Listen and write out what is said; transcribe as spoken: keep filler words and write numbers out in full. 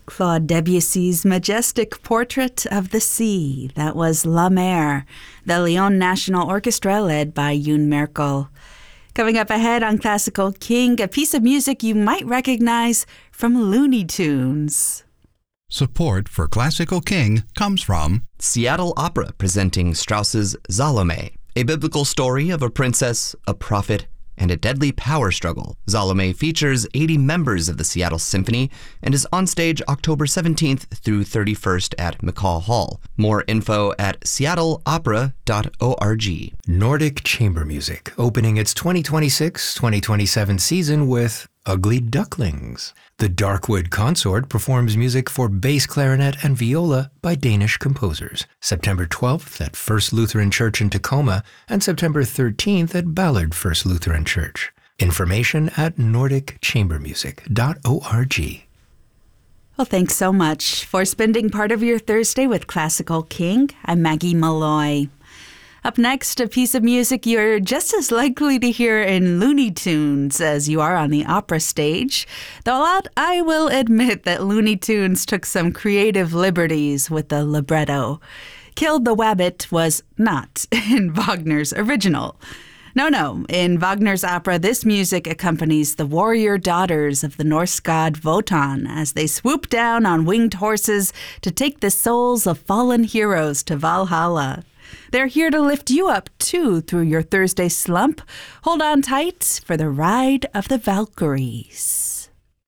Claude Debussy's majestic portrait of the sea. That was La Mer, the Lyon National Orchestra led by Yoon Merkel. Coming up ahead on Classical King, a piece of music you might recognize from Looney Tunes. Support for Classical King comes from Seattle Opera presenting Strauss's Salome, a biblical story of a princess, a prophet, and a deadly power struggle. Salome features eighty members of the Seattle Symphony and is on stage October seventeenth through thirty-first at McCaw Hall. More info at seattle opera dot org. Nordic Chamber Music, opening its twenty twenty-six twenty twenty-seven season with Ugly Ducklings. The Darkwood Consort performs music for bass clarinet and viola by Danish composers. September twelfth at First Lutheran Church in Tacoma and September thirteenth at Ballard First Lutheran Church. Information at nordic chamber music dot org. Well, thanks so much for spending part of your Thursday with Classical King. I'm Maggie Malloy. Up next, a piece of music you're just as likely to hear in Looney Tunes as you are on the opera stage. Though I will admit that Looney Tunes took some creative liberties with the libretto. Kill the Wabbit was not in Wagner's original. No, no. In Wagner's opera, this music accompanies the warrior daughters of the Norse god Wotan as they swoop down on winged horses to take the souls of fallen heroes to Valhalla. They're here to lift you up, too, through your Thursday slump. Hold on tight for the ride of the Valkyries.